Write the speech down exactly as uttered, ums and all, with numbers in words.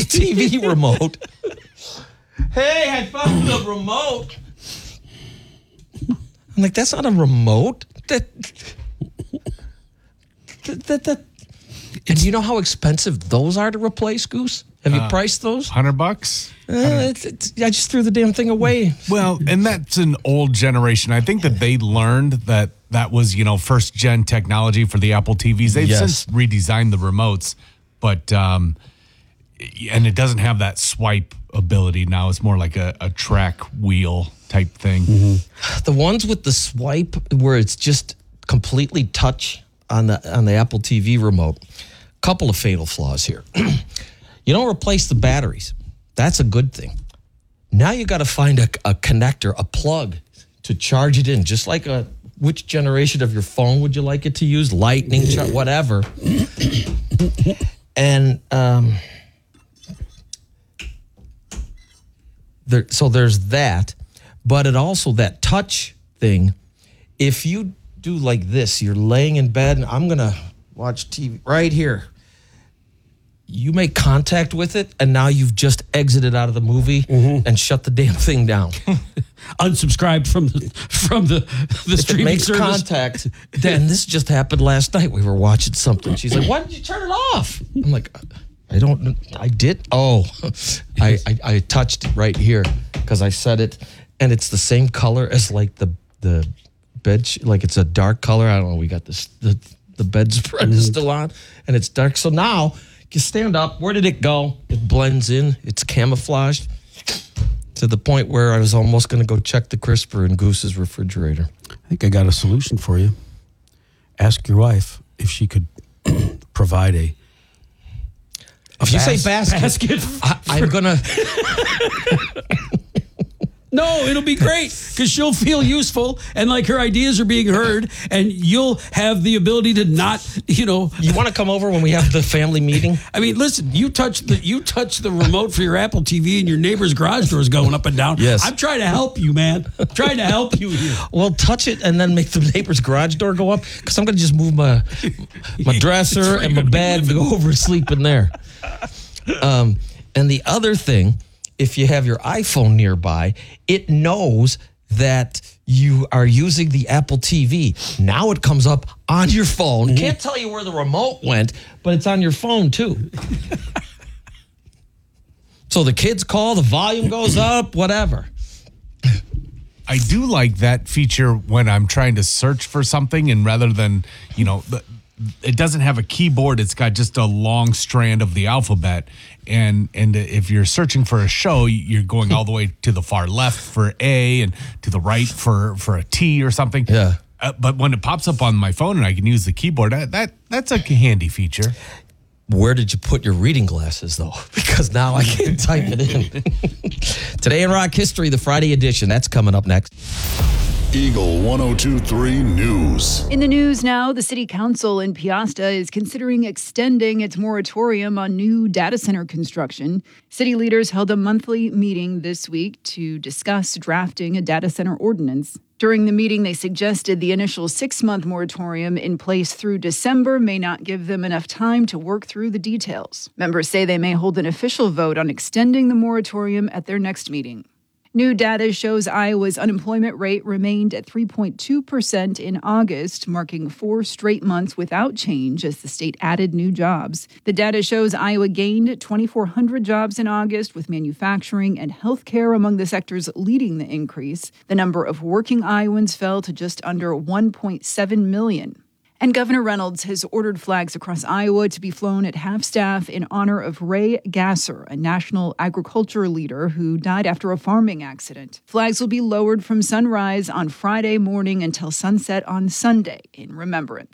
T V remote. Hey, I found the remote. I'm like, that's not a remote. That, that, that, that. And you know how expensive those are to replace, Goose? Have you uh, priced those? Hundred bucks. Uh, it's, it's, I just threw the damn thing away. Well, and that's an old generation. I think that they learned that that was, you know, first gen technology for the Apple T Vs. They've yes. since redesigned the remotes, but um, and it doesn't have that swipe ability now. It's more like a, a track wheel type thing. Mm-hmm. The ones with the swipe where it's just completely touch on the on the Apple T V remote. Couple of fatal flaws here. You don't replace the batteries. That's a good thing. Now you got to find a, a connector, a plug to charge it in, just like a which generation of your phone would you like it to use? Lightning, char- whatever. And um, there, so there's that, but it also that touch thing. If you do like this, you're laying in bed, and I'm gonna watch T V right here. You make contact with it, and now you've just exited out of the movie mm-hmm. and shut the damn thing down. Unsubscribed from the from the the if streaming it makes service. Contact. Dan, this just happened last night. We were watching something. She's like, "Why did you turn it off?" I'm like, "I don't. I did. Oh, I I, I touched it right here because I set it, and it's the same color as like the the bed. Like it's a dark color. I don't know. We got this the the bedspread mm-hmm. is still on, and it's dark. So now." You stand up. Where did it go? It blends in. It's camouflaged to the point where I was almost going to go check the crisper in Goose's refrigerator. I think I got a solution for you. Ask your wife if she could provide a. a if you bas- say basket, basket I, I'm going to. No, it'll be great because she'll feel useful and like her ideas are being heard, and you'll have the ability to not, you know. You want to come over when we have the family meeting? I mean, listen, you touch the you touch the remote for your Apple T V, and your neighbor's garage door is going up and down. Yes, I'm trying to help you, man. I'm trying to help you here. Well, touch it and then make the neighbor's garage door go up because I'm going to just move my my dresser right, and my bed and go over and sleep in there. Um, and the other thing. If you have your iPhone nearby, it knows that you are using the Apple T V. Now it comes up on your phone. Mm-hmm. Can't tell you where the remote went, but it's on your phone too. So the kids call, the volume goes up, whatever. I do like that feature when I'm trying to search for something, and rather than, you know, the, it doesn't have a keyboard. It's got just a long strand of the alphabet. And and if you're searching for a show, you're going all the way to the far left for A and to the right for, for a T or something. Yeah. Uh, but when it pops up on my phone and I can use the keyboard, that, that that's a handy feature. Where did you put your reading glasses, though? Because now I can't type it in. Today in Rock History, the Friday edition. That's coming up next. Eagle one oh two three News. In the news now, the city council in Piasta is considering extending its moratorium on new data center construction. City leaders held a monthly meeting this week to discuss drafting a data center ordinance. During the meeting, they suggested the initial six-month moratorium in place through December may not give them enough time to work through the details. Members say they may hold an official vote on extending the moratorium at their next meeting. New data shows Iowa's unemployment rate remained at three point two percent in August, marking four straight months without change as the state added new jobs. The data shows Iowa gained twenty-four hundred jobs in August, with manufacturing and healthcare among the sectors leading the increase. The number of working Iowans fell to just under one point seven million. And Governor Reynolds has ordered flags across Iowa to be flown at half-staff in honor of Ray Gasser, a national agriculture leader who died after a farming accident. Flags will be lowered from sunrise on Friday morning until sunset on Sunday in remembrance.